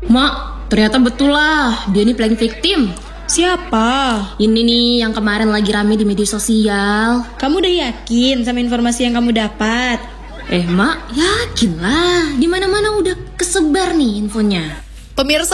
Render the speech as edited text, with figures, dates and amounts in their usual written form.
Mak, ternyata betul lah, dia nih playing victim. Siapa? Ini nih yang kemarin lagi rame di media sosial. Kamu udah yakin sama informasi yang kamu dapat? Mak, yakin lah. Di mana-mana udah kesebar nih infonya. Pemirsa